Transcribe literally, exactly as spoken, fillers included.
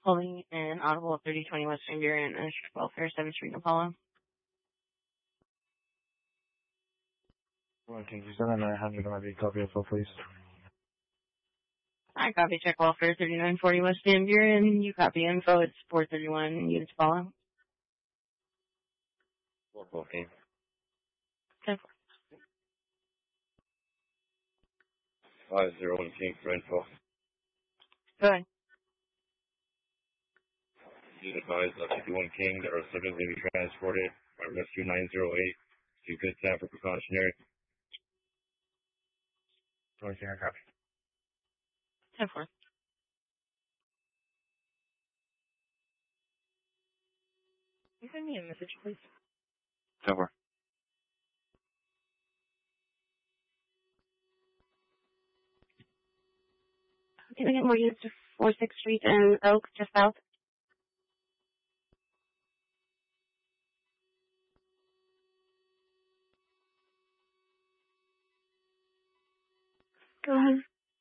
Pulling in Audible thirty twenty West Van Buren and Welfare seventh Street in Apollo. One King seven nine hundred, might be copy info, please. I copy check Welfare thirty-nine forty West Van Buren. You copy info. It's four thirty-one units Apollo. Four King. ten four. Five zero one King for info. Go ahead. Unit advised uh, fifty-one King, there are subjects may be transported by rescue nine zero eight to good time for precautionary. One King, I copy. ten four. Can you send me a message, please? ten four. Can I get more units to four sixth Street and Oak, just south? Go ahead.